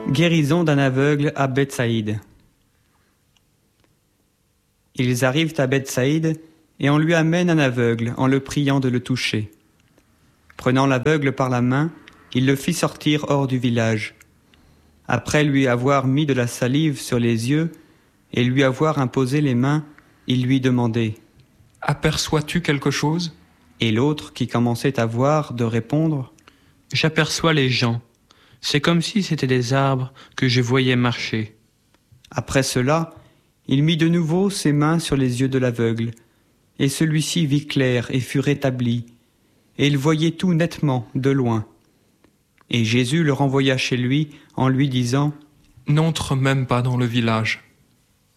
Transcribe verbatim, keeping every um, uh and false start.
Guérison d'un aveugle à Bethsaïde. Ils arrivent à Bethsaïde et on lui amène un aveugle en le priant de le toucher. Prenant l'aveugle par la main, il le fit sortir hors du village. Après lui avoir mis de la salive sur les yeux et lui avoir imposé les mains, il lui demandait « Aperçois-tu quelque chose ?» Et l'autre, qui commençait à voir, de répondre « J'aperçois les gens. C'est comme si c'était des arbres que je voyais marcher. » Après cela, il mit de nouveau ses mains sur les yeux de l'aveugle, et celui-ci vit clair et fut rétabli, et il voyait tout nettement de loin. Et Jésus le renvoya chez lui en lui disant « N'entre même pas dans le village. »